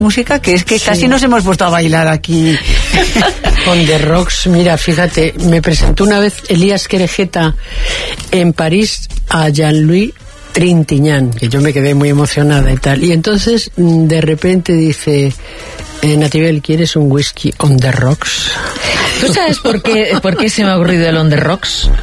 música, que es que casi nos hemos puesto a bailar aquí. On the Rocks, mira, fíjate, me presentó una vez Elías Querejeta en París a Jean-Louis Trintignant, que yo me quedé muy emocionada y tal. Y entonces, de repente dice, Natibel, ¿quieres un whisky on the rocks? ¿Tú sabes por qué se me ha ocurrido el on the rocks?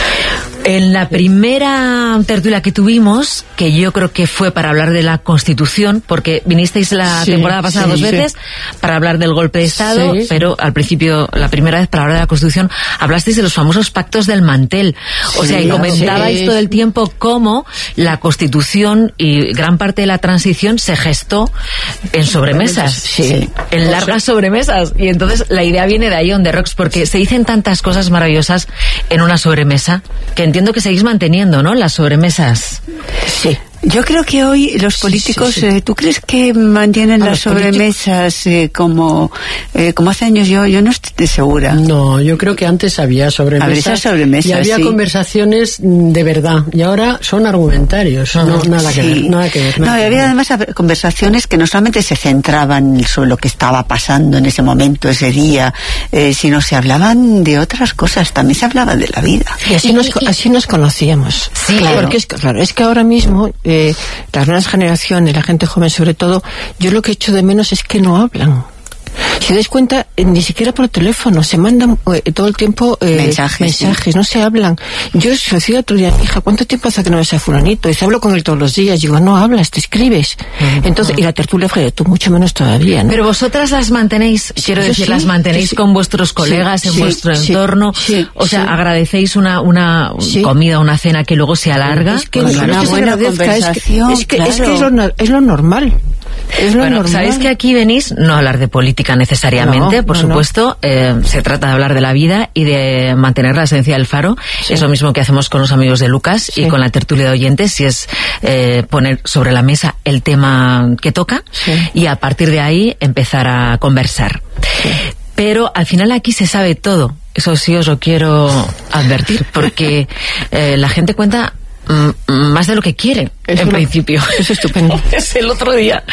En la primera tertulia que tuvimos, que yo creo que fue para hablar de la Constitución, porque vinisteis la temporada pasada dos veces para hablar del golpe de Estado, pero al principio, la primera vez para hablar de la Constitución, hablasteis de los famosos pactos del mantel. O sea, y comentabais todo el tiempo cómo la Constitución y gran parte de la transición se gestó en sobremesas, en largas sobremesas. Y entonces la idea viene de ahí, on the rocks, porque se dicen tantas cosas maravillosas en una sobremesa, que entiendo que seguís manteniendo, ¿no?, las sobremesas. Sí. Yo creo que hoy los políticos, ¿tú crees que mantienen las sobremesas como hace años? Yo no estoy segura. No, yo creo que antes había sobremesas, y había conversaciones de verdad, y ahora son argumentarios, nada que ver. No, y había además conversaciones que no solamente se centraban sobre lo que estaba pasando en ese momento, ese día, sino se hablaban de otras cosas, también se hablaba de la vida. Y así nos conocíamos. Sí, claro. Porque es que ahora mismo las nuevas generaciones, la gente joven sobre todo, yo lo que echo de menos es que no hablan. Si dais cuenta, ni siquiera por teléfono, se mandan todo el tiempo mensajes, no se hablan. Yo se lo decía otro día a mi hija, ¿cuánto tiempo hace que no ves a fulanito? Dice, hablo con él todos los días. Digo, no hablas, te escribes. Entonces, y la tertulia fue, tú mucho menos todavía, ¿no? Pero vosotras las mantenéis, quiero decir, las mantenéis con vuestros colegas en vuestro entorno. O sea, agradecéis una comida, una cena que luego se alarga. Es que una buena conversación, es lo normal. Bueno, sabéis que aquí venís no a hablar de política necesariamente, por supuesto, se trata de hablar de la vida y de mantener la esencia del Faro. Es lo mismo que hacemos con los amigos de Lucas y con la tertulia de oyentes, si es poner sobre la mesa el tema que toca y a partir de ahí empezar a conversar. Pero al final aquí se sabe todo, eso sí os lo quiero advertir, porque la gente cuenta más de lo que quiere, en principio. Es estupendo. Es el otro día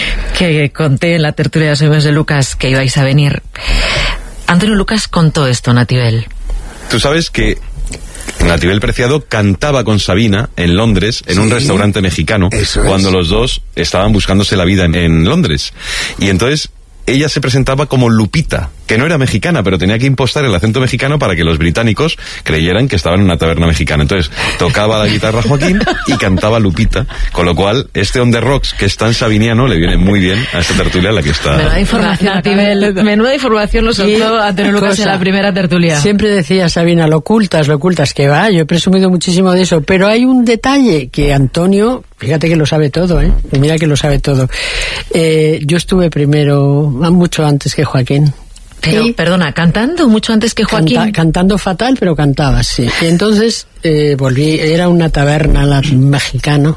que conté en la tertulia de los amigos de Lucas que ibais a venir. Antonio Lucas contó esto, Natibel. Tú sabes que Natibel Preciado cantaba con Sabina en Londres, en un restaurante mexicano, cuando los dos estaban buscándose la vida en Londres. Y entonces ella se presentaba como Lupita, que no era mexicana, pero tenía que impostar el acento mexicano para que los británicos creyeran que estaba en una taberna mexicana. Entonces, tocaba la guitarra Joaquín y cantaba Lupita, con lo cual, este On The Rocks, que es tan sabiniano, le viene muy bien a esta tertulia en la que está. Menuda información, Natibel, menuda información nos soltó Antonio Lucas en la primera tertulia. Siempre decía Sabina, lo ocultas, que va, yo he presumido muchísimo de eso, pero hay un detalle que Antonio, fíjate que lo sabe todo, mira que lo sabe todo. Yo estuve primero, mucho antes que Joaquín. Pero, perdona, ¿cantando mucho antes que Joaquín? Cantando fatal, pero cantaba, sí. Y entonces volví, era una taberna mexicano.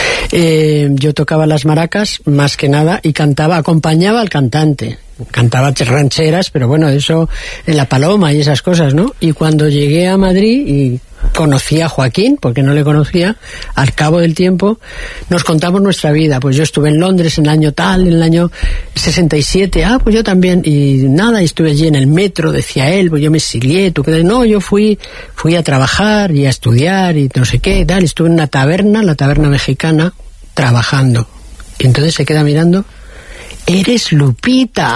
Yo tocaba las maracas, más que nada, y acompañaba al cantante. Cantaba rancheras, pero bueno, eso en La Paloma y esas cosas, ¿no? Y cuando llegué a Madrid y conocí a Joaquín, porque no le conocía, al cabo del tiempo nos contamos nuestra vida. Pues yo estuve en Londres en el año tal, en el año 67, pues yo también, y nada, y estuve allí en el metro, decía él, pues yo me exilié, ¿tú crees? No, yo fui a trabajar y a estudiar y no sé qué, tal, estuve en una taberna, la taberna mexicana, trabajando. Y entonces se queda mirando, eres Lupita.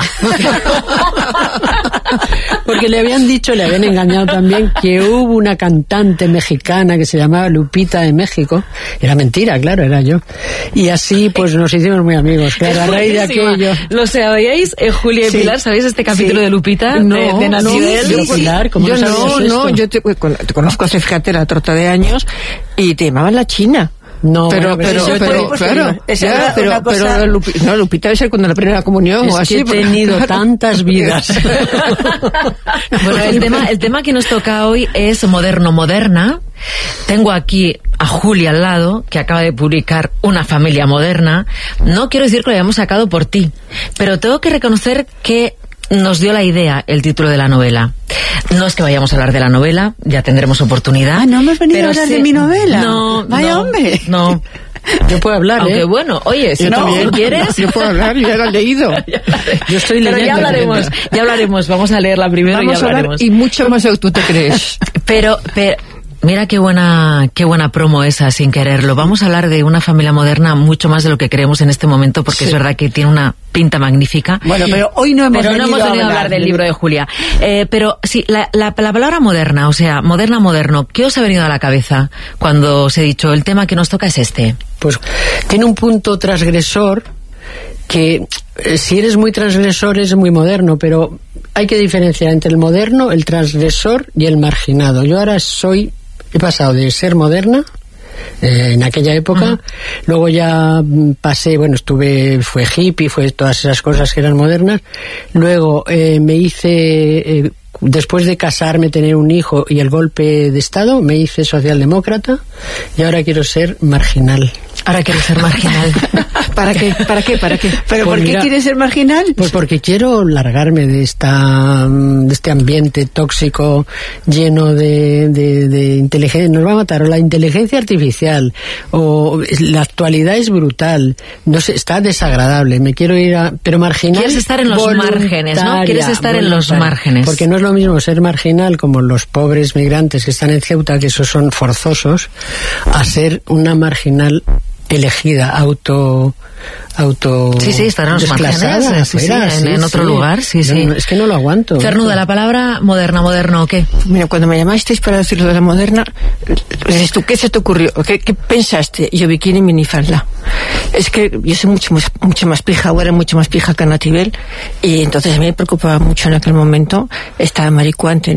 Porque le habían engañado también que hubo una cantante mexicana que se llamaba Lupita de México. Era mentira, claro, era yo. Y así pues nos hicimos muy amigos, claro, a raíz de aquello. ¿Lo sabíais, Julia y Pilar? ¿Sabéis este capítulo de Lupita? No, de Natibel. Pilar, ¿cómo yo yo te conozco hace, fíjate, la trota de años, y te llamaban la China. No, pero Lupita debe ser cuando la primera comunión o así. He tenido tantas vidas. Bueno, el tema que nos toca hoy es moderna. Tengo aquí a Julia al lado, que acaba de publicar Una familia moderna. No quiero decir que lo hayamos sacado por ti, pero tengo que reconocer que nos dio la idea el título de la novela. No es que vayamos a hablar de la novela, ya tendremos oportunidad. Ah, no hemos venido a hablar de mi novela. No, vaya hombre. No. Yo puedo hablar, aunque bueno, oye, si no quieres... Yo puedo hablar, yo ya lo he leído. Yo estoy leyendo. Pero ya hablaremos. Vamos a leerla primero y ya hablaremos. Y mucho más de lo que tú te crees. Pero mira qué buena promo esa, sin quererlo. Vamos a hablar de una familia moderna mucho más de lo que creemos en este momento, porque es verdad que tiene una pinta magnífica. Bueno, pero hoy no hemos venido a hablar del libro de Julia. Pero sí, la palabra moderna, o sea, moderno, ¿qué os ha venido a la cabeza cuando os he dicho el tema que nos toca es este? Pues tiene un punto transgresor que si eres muy transgresor es muy moderno, pero hay que diferenciar entre el moderno, el transgresor y el marginado. Yo ahora he pasado de ser moderna en aquella época, luego ya pasé, fue hippie, fue todas esas cosas que eran modernas, luego me hice, después de casarme, tener un hijo y el golpe de Estado, me hice socialdemócrata y ahora quiero ser marginal. Ahora quiero ser marginal. ¿Para qué? ¿Pero por qué quieres ser marginal? Pues porque quiero largarme de este ambiente tóxico lleno de inteligencia. Nos va a matar o la inteligencia artificial o la actualidad es brutal. No sé, está desagradable. Me quiero ir pero marginal. Quieres estar en los márgenes, ¿no? Quieres estar en los márgenes. Porque no es lo mismo ser marginal como los pobres migrantes que están en Ceuta, que esos son forzosos, a ser una marginal elegida, auto sí, estar en los márgenes, en otro lugar, sí. Es que no lo aguanto. Cernuda, la palabra moderno, ¿o qué? Mira, cuando me llamasteis para decir lo de la moderna, dices tú, ¿qué se te ocurrió? ¿Qué pensaste? Yo bikini y minifalda. Es que yo soy mucho más pija, ahora mucho más pija que Ana Tibel, y entonces a mí me preocupaba mucho en aquel momento. Estaba Mary Quant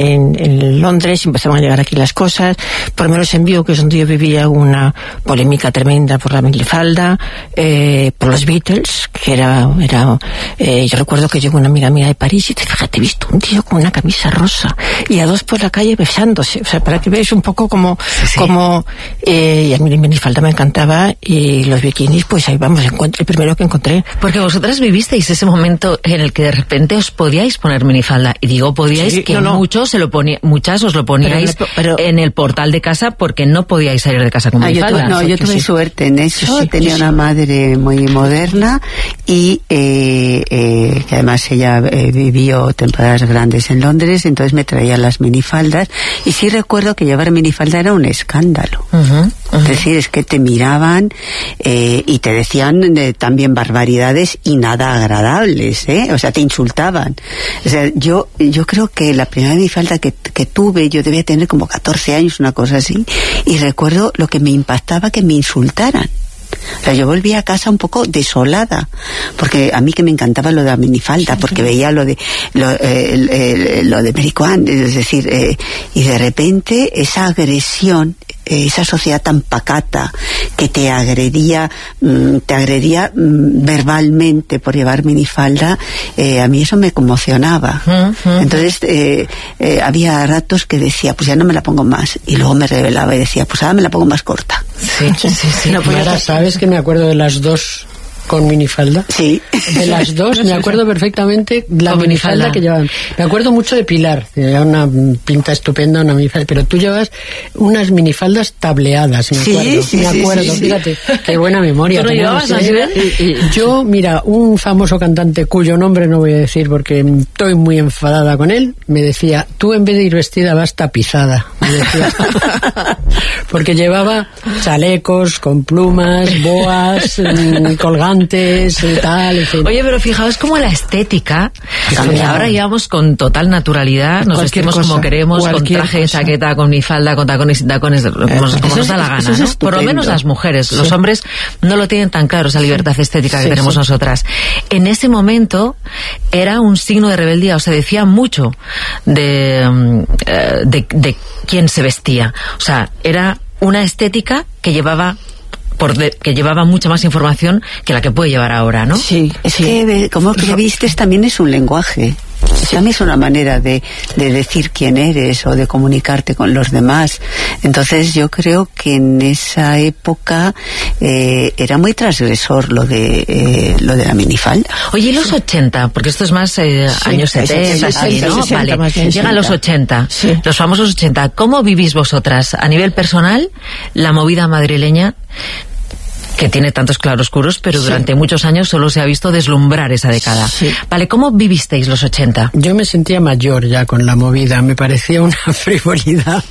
en Londres, empezaban a llegar aquí las cosas. Por lo menos en Vigo, que es donde yo vivía, una polémica tremenda por la minifalda, por los Beatles, que yo recuerdo que llegó una amiga mía de París y fíjate, he visto un tío con una camisa rosa y a dos por la calle besándose, o sea, para que veáis un poco como y a mí la minifalda me encantaba y los bikinis, pues ahí vamos, el primero que encontré. Porque vosotras vivisteis ese momento en el que de repente os podíais poner minifalda, y digo podíais, sí, que muchas os lo poníais en el portal de casa porque no podíais salir de casa con minifalda. Yo tuve suerte en eso, tenía una madre muy moderna y que además ella vivió temporadas grandes en Londres, entonces me traía las minifaldas y sí recuerdo que llevar minifalda era un escándalo. Es decir, es que te miraban y te decían también barbaridades y nada agradables, o sea, te insultaban. O sea, yo creo que la primera minifalda que tuve, yo debía tener como 14 años, una cosa así, y recuerdo lo que me impactaba, que me insultaran. O sea, yo volví a casa un poco desolada, porque a mí que me encantaba lo de la minifalda, porque veía lo de Mary Quant, es decir, y de repente esa agresión, esa sociedad tan pacata que te agredía verbalmente por llevar minifalda, a mí eso me conmocionaba. Entonces había ratos que decía, pues ya no me la pongo más, y luego me rebelaba y decía, pues ahora me la pongo más corta. Sí. No, pues ¿sabes que me acuerdo de las dos con minifalda? Sí. De las dos, me acuerdo perfectamente la minifalda que llevaban. Me acuerdo mucho de Pilar, que llevaba una pinta estupenda, una minifalda, pero tú llevas unas minifaldas tableadas, me acuerdo. Fíjate, qué buena memoria. ¿Tú no llevabas así? Yo, mira, un famoso cantante cuyo nombre no voy a decir porque estoy muy enfadada con él, me decía, tú en vez de ir vestida vas tapizada, me decía. Porque llevaba chalecos con plumas, boas, colgantes y tal, en fin. Oye, pero fijaos cómo la estética cambia. Ahora llevamos con total naturalidad, nos vestimos como queremos, con traje, chaqueta, con minifalda, con tacones y tacones, como nos da la gana, ¿no? Por lo menos las mujeres. Los hombres no lo tienen tan claro, esa libertad estética que tenemos nosotras. En ese momento era un signo de rebeldía, o sea, decía mucho de quién se vestía. O sea, era una estética que llevaba mucha más información que la que puede llevar ahora, ¿no? Sí, es que como que vistes también es un lenguaje. También es una manera de decir quién eres o de comunicarte con los demás. Entonces yo creo que en esa época era muy transgresor lo de la minifalda. Oye, ¿y los 80? Porque esto es más años 70, así, ¿no? 60, Vale, llegan los 80, los famosos 80. ¿Cómo vivís vosotras a nivel personal la movida madrileña, que tiene tantos claroscuros, pero durante muchos años solo se ha visto deslumbrar esa década? Vale, ¿cómo vivisteis los 80? Yo me sentía mayor ya con la movida, me parecía una frivolidad.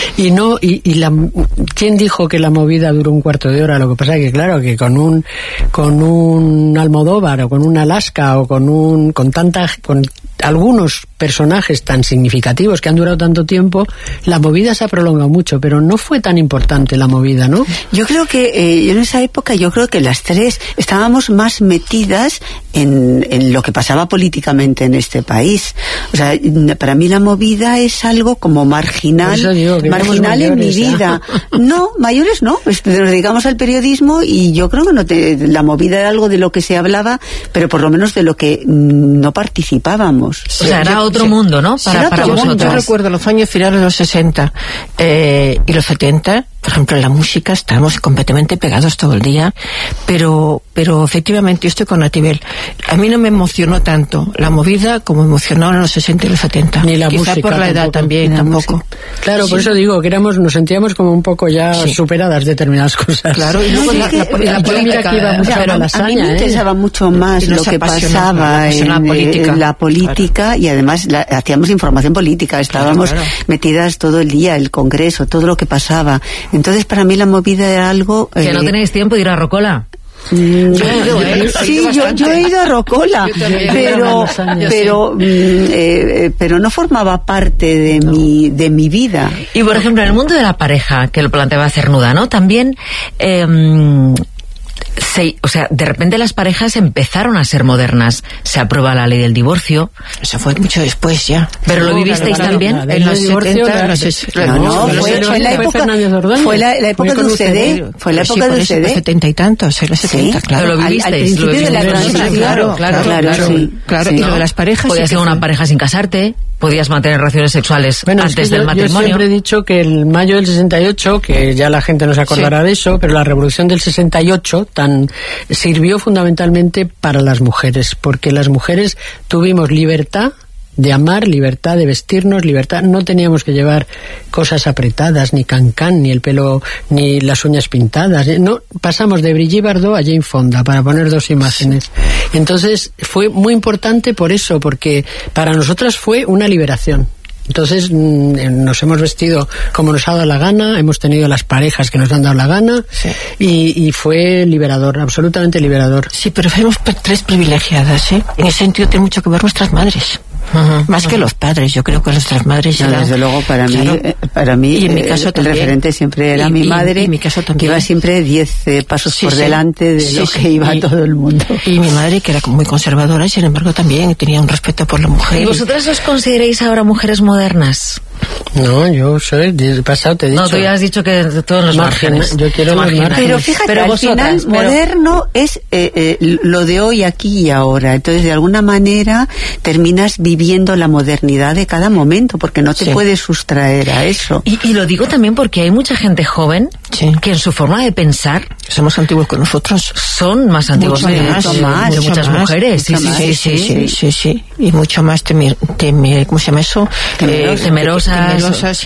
¿Quién dijo que la movida duró un cuarto de hora? Lo que pasa es que claro, que con un Almodóvar o con un Alaska o con algunos personajes tan significativos que han durado tanto tiempo, la movida se ha prolongado mucho, pero no fue tan importante la movida, ¿no? Yo creo que en esa época, que las tres estábamos más metidas en lo que pasaba políticamente en este país. O sea, para mí la movida es algo como marginal en mi vida. No, mayores no, nos dedicamos al periodismo y yo creo que la movida era algo de lo que se hablaba, pero por lo menos de lo que no participábamos. O sea, era otro mundo, ¿no? Para vosotros. Yo recuerdo los años finales de los 60 y los 70, por ejemplo, en la música estábamos completamente pegados todo el día, pero efectivamente yo estoy con Natibel. A mí no me emocionó tanto la movida como emocionaron en los 60 y los 70. Ni la Quizá música por la edad también, tampoco. Claro, por eso digo que nos sentíamos como un poco ya superadas determinadas cosas. Claro, y luego la política que iba mucho a la lasaña, a mí me interesaba mucho más lo que pasaba en la política, y además hacíamos información política, estábamos metidas todo el día, el Congreso, todo lo que pasaba. Entonces para mí la movida era algo... ¿Que no tenéis tiempo de ir a Rocola? Yo he ido a Rocola, pero no formaba parte de mi vida. Y por ejemplo, en el mundo de la pareja, que lo planteaba Cernuda, ¿no? También de repente las parejas empezaron a ser modernas. Se aprueba la ley del divorcio. Eso fue mucho después ya. ¿Pero lo vivisteis también? En los 70, fue la época de UCD. Fue la época de UCD. 70 y tantos, en los 70, claro. Pero lo vivisteis. Al principio de la transición. Claro. Y lo de las parejas... Podías ser una pareja sin casarte, podías mantener relaciones sexuales antes del matrimonio. Yo siempre he dicho que el mayo del 68, que ya la gente no se acordará de eso, pero la revolución del 68 sirvió fundamentalmente para las mujeres, porque las mujeres tuvimos libertad de amar, libertad de vestirnos, libertad, no teníamos que llevar cosas apretadas, ni cancán, ni el pelo, ni las uñas pintadas, no, pasamos de Brigitte Bardot a Jane Fonda, para poner dos imágenes. Entonces fue muy importante por eso, porque para nosotras fue una liberación. Entonces nos hemos vestido como nos ha dado la gana, hemos tenido las parejas que nos han dado la gana, y fue liberador, absolutamente liberador. Sí, pero fuimos tres privilegiadas, ¿eh? En ese sentido tiene mucho que ver nuestras madres. Más que los padres, yo creo que nuestras madres ya desde luego para mí y en mi caso el referente siempre era mi madre, que iba siempre 10 pasos por delante de lo que iba todo el mundo. Y mi madre, que era muy conservadora, y sin embargo también tenía un respeto por la mujer. ¿Y vosotras os consideráis ahora mujeres modernas? No, yo soy del pasado, te he dicho. No, tú ya has dicho que todos los márgenes. Yo quiero los márgenes. Pero fíjate, al final moderno es lo de hoy, aquí y ahora. Entonces, de alguna manera, terminas viviendo la modernidad de cada momento, porque no te puedes sustraer a eso. Y lo digo también porque hay mucha gente joven que en su forma de pensar... Somos antiguos que nosotros. Son más antiguos que muchas mujeres. Sí. Y mucho más ¿cómo se llama eso? Temerosas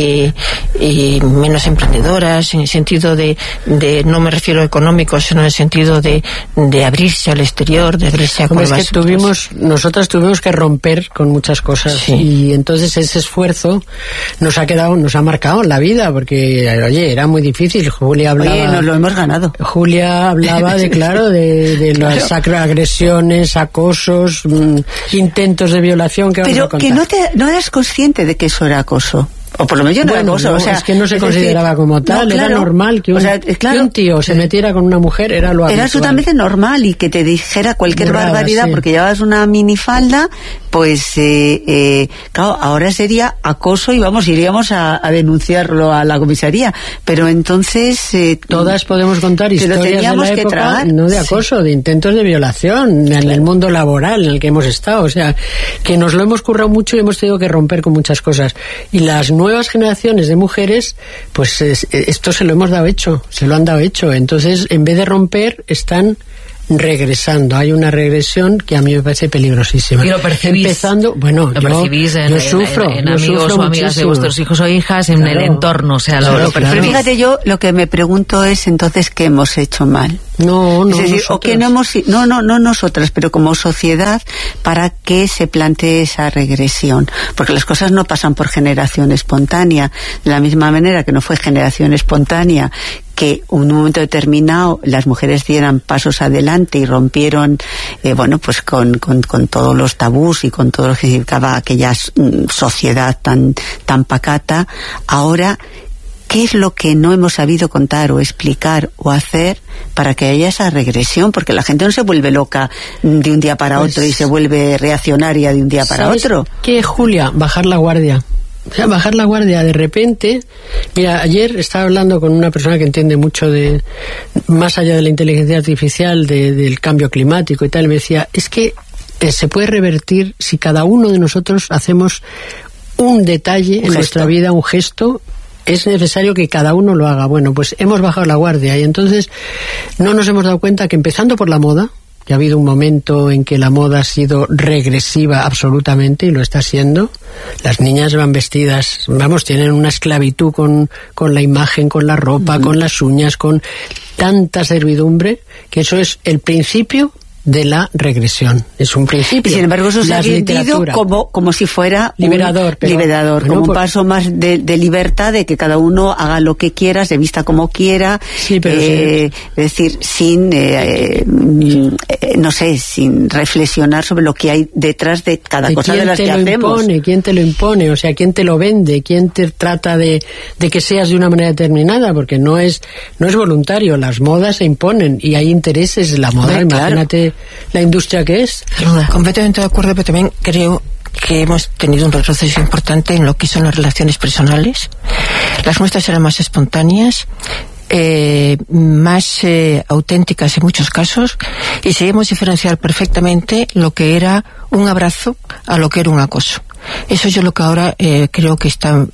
y menos emprendedoras, en el sentido de no me refiero a económico, sino en el sentido de abrirse al exterior, de abrirse a cuevas. Es que nosotras tuvimos que romper con muchas cosas, y entonces ese esfuerzo nos ha marcado en la vida, porque oye, era muy difícil. Julia hablaba... Oye, nos lo hemos ganado. Julia hablaba de las agresiones, acosos, intentos de violación. Pero que no eras consciente de que eso era acoso. O por lo menos no era acoso. No, o sea, es que no se consideraba como tal, era normal que un tío se metiera con una mujer, era lo habitual. Era absolutamente normal, y que te dijera cualquier barbaridad, sí, porque llevabas una minifalda, pues claro, ahora sería acoso y vamos, iríamos a denunciarlo a la comisaría, pero entonces todas podemos contar historias de la época, no de acoso, de intentos de violación en el mundo laboral en el que hemos estado, o sea, que nos lo hemos currado mucho y hemos tenido que romper con muchas cosas, y las nuevas generaciones de mujeres, pues esto se lo han dado hecho, entonces en vez de romper están regresando. Hay una regresión que a mí me parece peligrosísima. Y lo percibís. Empezando, bueno, yo sufro. En amigos o amigas de vuestros hijos o hijas, en el entorno, o sea, lo percibís. Pero fíjate, yo lo que me pregunto es entonces qué hemos hecho mal. No, es decir, o que no nosotras, pero como sociedad, para que se plantee esa regresión, porque las cosas no pasan por generación espontánea, de la misma manera que no fue generación espontánea que en un momento determinado las mujeres dieran pasos adelante y rompieron, pues con todos los tabús y con todo lo que significaba aquella sociedad tan pacata. Ahora, ¿qué es lo que no hemos sabido contar o explicar o hacer para que haya esa regresión? Porque la gente no se vuelve loca de un día para otro y se vuelve reaccionaria de un día para otro. ¿Qué, Julia? Bajar la guardia. O sea, bajar la guardia de repente. Mira, ayer estaba hablando con una persona que entiende mucho de, más allá de la inteligencia artificial, del cambio climático y tal, me decía, es que se puede revertir si cada uno de nosotros hacemos un detalle en nuestra vida, un gesto. Es necesario que cada uno lo haga. Bueno, pues hemos bajado la guardia y entonces no nos hemos dado cuenta que, empezando por la moda, que ha habido un momento en que la moda ha sido regresiva absolutamente, y lo está siendo. Las niñas van vestidas, tienen una esclavitud con la imagen, con la ropa, con las uñas, con tanta servidumbre, que eso es el principio de la regresión. Es un principio. Y sin embargo eso se ha vendido como si fuera liberador, como un paso más de libertad, de que cada uno haga lo que quiera, se vista como quiera, sí, pero es decir, sin sin reflexionar sobre lo que hay detrás de cada cosa de las que hacemos. ¿Quién te lo impone? O sea, ¿quién te lo vende? ¿Quién te trata de que seas de una manera determinada? Porque no es voluntario, las modas se imponen y hay intereses en la moda, imagínate la industria que es. Completamente de acuerdo, pero también creo que hemos tenido un retroceso importante en lo que son las relaciones personales. Las nuestras eran más espontáneas, más auténticas en muchos casos, y sabíamos diferenciar perfectamente lo que era un abrazo a lo que era un acoso. Eso yo lo que ahora creo que está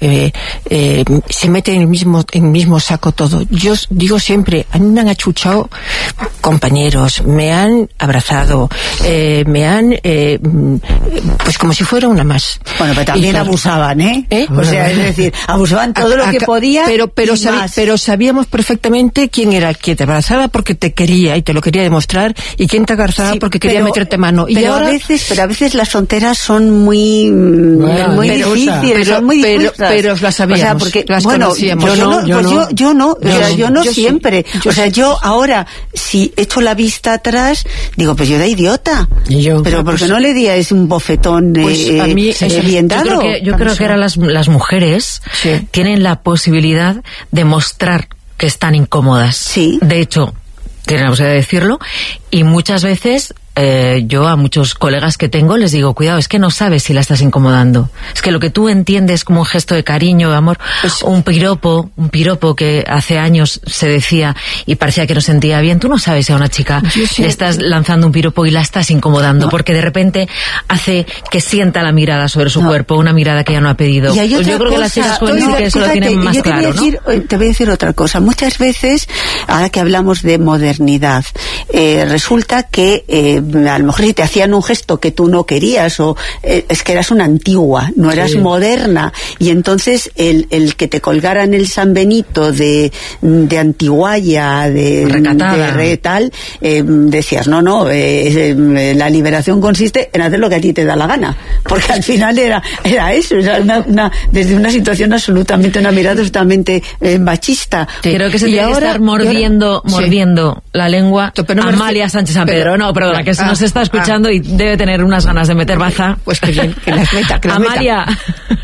se mete en el mismo saco todo. Yo digo siempre, a mí me han achuchado compañeros, me han abrazado, me han pues como si fuera una más. Bueno, pero también abusaban, O sea, es decir, abusaban todo lo que podía, pero sabíamos perfectamente quién era el que te abrazaba porque te quería y te lo quería demostrar, y quién te abrazaba porque quería meterte mano. Y pero ahora, a veces las fronteras son muy difíciles, son muy difusas. Pero las sabíamos, o sea, porque, las conocíamos. Yo no siempre. O sea, yo ahora, si echo la vista atrás, digo, pues yo era idiota. Pero ¿por qué no le di a ese un bofetón a mí, bien dado? Yo creo que ahora las mujeres tienen la posibilidad de mostrar que están incómodas. Sí. De hecho, tienen la posibilidad de decirlo, y muchas veces yo a muchos colegas que tengo les digo, cuidado, es que no sabes si la estás incomodando, es que lo que tú entiendes como un gesto de cariño, de amor, un piropo que hace años se decía y parecía que no sentía bien, tú no sabes si a una chica le estás lanzando un piropo y la estás incomodando, porque de repente hace que sienta la mirada sobre su cuerpo, una mirada que ella no ha pedido. Yo creo que las chicas jóvenes sí que eso lo tienen más claro, ¿no? Te voy a decir otra cosa. Muchas veces, ahora que hablamos de modernidad, resulta que a lo mejor si te hacían un gesto que tú no querías, o es que eras una antigua, no eras moderna, y entonces el que te colgaran el San Benito de antiguaya, de tal, decías, no, la liberación consiste en hacer lo que a ti te da la gana, porque al final era eso, era desde una situación absolutamente, una mirada totalmente machista. Creo que se tiene que estar mordiendo la lengua Amalia Sánchez San Pedro, perdona, que nos está escuchando y debe tener unas ganas de meter baza. Pues que las meta. Amalia,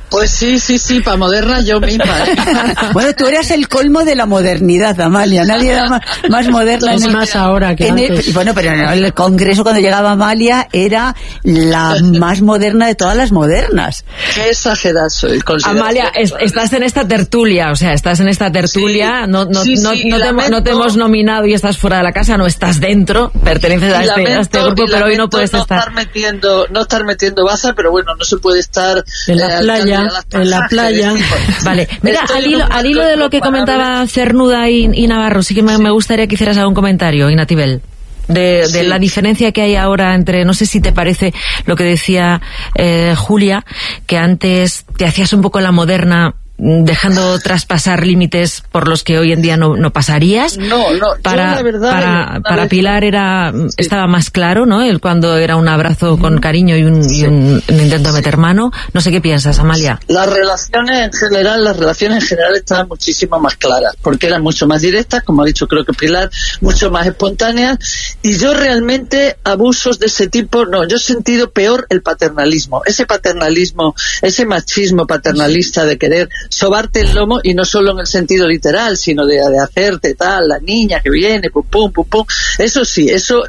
Pues sí, para moderna yo misma. Bueno, tú eras el colmo de la modernidad, Amalia. Nadie era más moderna. Es más ahora que antes. Bueno, pero en el Congreso, cuando llegaba Amalia, era la más moderna de todas las modernas. Qué exagerada soy. Amalia, estás en esta tertulia, sí, no te hemos nominado y estás fuera de la casa, no estás dentro, perteneces a este grupo, pero hoy no puedes estar. No estar metiendo baza, pero bueno, no se puede estar en la playa. Vale, mira, al hilo de lo que comentaba Cernuda y Navarro, sí que me gustaría que hicieras algún comentario, Inatibel. De la diferencia que hay ahora entre, no sé si te parece lo que decía Julia, que antes te hacías un poco la moderna, dejando traspasar límites por los que hoy en día no pasarías. No. Para Pilar estaba más claro, ¿no? El cuando era un abrazo con cariño y un intento de meter mano. No sé qué piensas, Amalia. Las relaciones en general estaban muchísimo más claras, porque eran mucho más directas, como ha dicho creo que Pilar, mucho más espontáneas, y yo realmente abusos de ese tipo, no, yo he sentido peor el paternalismo, ese machismo paternalista de querer sobarte el lomo, y no solo en el sentido literal, sino de hacerte tal, la niña que viene, pum, pum, pum, pum. Eso sí, eso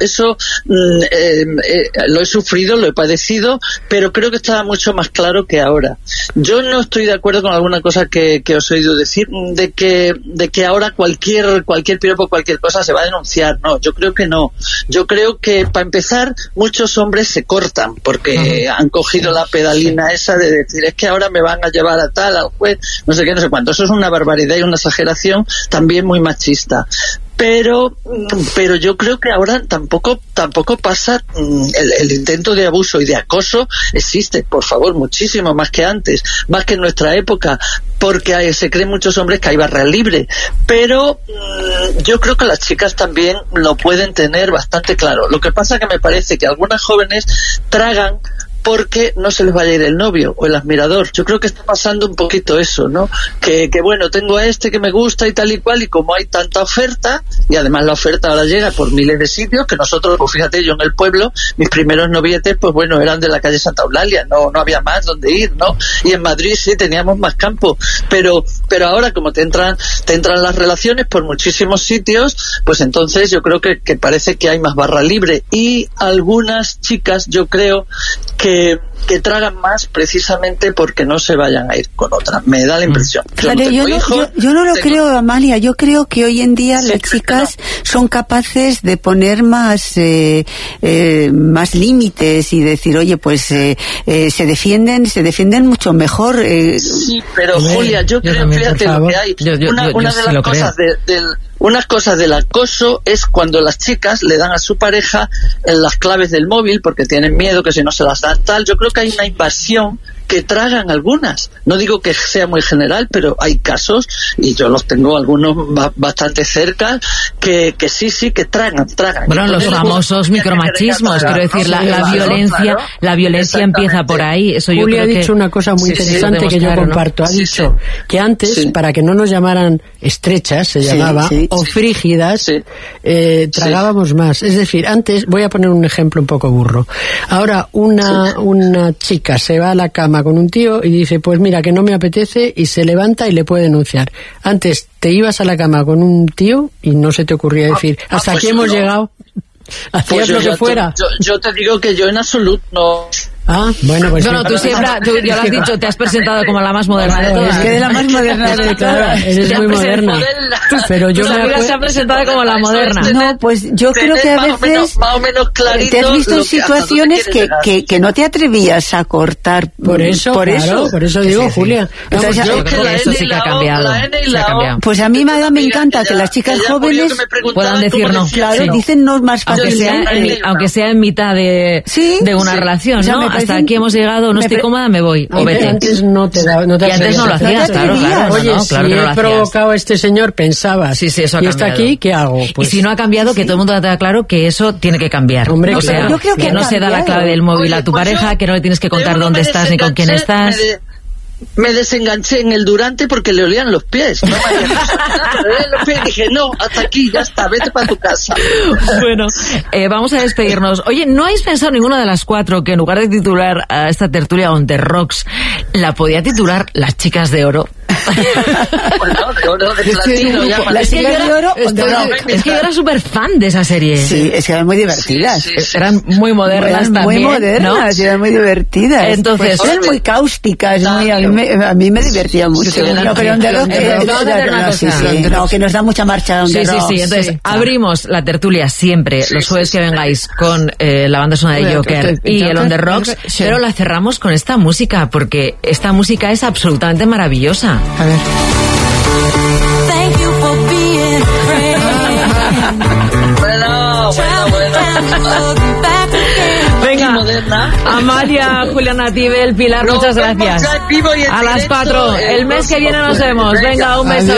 lo he sufrido, lo he padecido, pero creo que estaba mucho más claro que ahora. Yo no estoy de acuerdo con alguna cosa que os he oído decir, de que ahora cualquier piropo, cualquier cosa se va a denunciar. No, yo creo que no. Yo creo que, para empezar, muchos hombres se cortan, porque han cogido la pedalina esa de decir, es que ahora me van a llevar a tal, al juez, no sé qué, no sé cuánto. Eso es una barbaridad y una exageración también muy machista. Pero yo creo que ahora tampoco pasa el intento de abuso y de acoso existe, por favor, muchísimo más que antes, más que en nuestra época, porque se creen muchos hombres que hay barra libre, pero yo creo que las chicas también lo pueden tener bastante claro. Lo que pasa que me parece que algunas jóvenes tragan porque no se les vaya a ir el novio o el admirador. Yo creo que está pasando un poquito eso, ¿no? Que bueno, tengo a este que me gusta y tal y cual, y como hay tanta oferta, y además la oferta ahora llega por miles de sitios, que nosotros, pues fíjate, yo en el pueblo, mis primeros novietes, pues bueno, eran de la calle Santa Eulalia, no había más donde ir, ¿no? Y en Madrid sí teníamos más campo, pero ahora como te entran las relaciones por muchísimos sitios, pues entonces yo creo que parece que hay más barra libre, y algunas chicas, yo creo que tragan más precisamente porque no se vayan a ir con otra. Me da la impresión. Yo no lo creo, Amalia. Yo creo que hoy en día las chicas son capaces de poner más límites y decir, oye, pues se defienden mucho mejor. Sí, pero Julia, yo creo, fíjate lo que hay. Una de las cosas unas cosas del acoso es cuando las chicas le dan a su pareja las claves del móvil porque tienen miedo que si no se las dan tal. Yo creo que hay una invasión que tragan algunas. No digo que sea muy general, pero hay casos, y yo los tengo algunos bastante cerca, que sí, que tragan. Bueno, los famosos micromachismos, quiero decir, la violencia empieza por ahí. Eso yo Julia creo ha dicho una cosa muy interesante que yo comparto. Ha dicho que antes, para que no nos llamaran estrechas, se llamaba, o frígidas, tragábamos más. Es decir, antes, voy a poner un ejemplo un poco burro. Ahora, una chica se va a la cama con un tío y dice, pues mira, que no me apetece, y se levanta y le puede denunciar. Antes te ibas a la cama con un tío y no se te ocurría decir, hasta aquí hemos llegado, hacías lo que fuera. Yo te digo que yo en absoluto no. Bueno, pues tú siempre, ya lo has dicho, te has presentado como la más moderna de todas. Es que de la más moderna de todas. Eres muy moderna. Pero yo se ha presentado como la moderna. No, pues yo creo que a veces más o menos clarito, te has visto en situaciones que no te atrevías a cortar. Por eso digo, Julia. Entonces, yo creo que eso sí que ha cambiado. Pues a mí me encanta que las chicas jóvenes puedan decir no. Claro, dicen no más fácil. Aunque sea en mitad de una relación, ¿no? Hasta aquí hemos llegado, no estoy cómoda, me voy. O vete. Antes no te y antes no lo hacías, claro. Oye, si he provocado a este señor, pensabas, eso ha y está aquí, ¿qué hago? Pues, y si no ha cambiado, que todo el mundo tenga claro que eso tiene que cambiar. Hombre, o sea, que no se da la clave del móvil a tu pareja, que no le tienes que contar dónde estás ni con quién estás. me desenganché en el Durante porque le olían los pies. No me había pasado nada, pero le olían los pies y dije, no, hasta aquí, ya está, vete para tu casa. Bueno, vamos a despedirnos. Oye, ¿no habéis pensado ninguna de las cuatro que en lugar de titular a esta tertulia On The Rocks, la podía titular Las Chicas de Oro? Bueno, de oro, de platino, ya Las Chicas de Oro, Es que yo era súper fan de esa serie. Sí, es que eran muy divertidas. Sí, sí. Eran muy modernas Eran también, muy modernas, ¿no? eran muy divertidas. Entonces, pues eran muy cáusticas, a mí me divertía mucho. No, pero On The Rock, que nos da mucha marcha On The Rock. Sí. Entonces, abrimos la tertulia siempre, los jueves que vengáis, con la banda sonora de Joker y el On The Rocks, pero la cerramos con esta música, porque esta música es absolutamente maravillosa. A ver. Bueno. Venga, Amalia, Juliana Tibel, Pilar, muchas gracias. A las 4. El mes que viene nos vemos. Venga, un beso.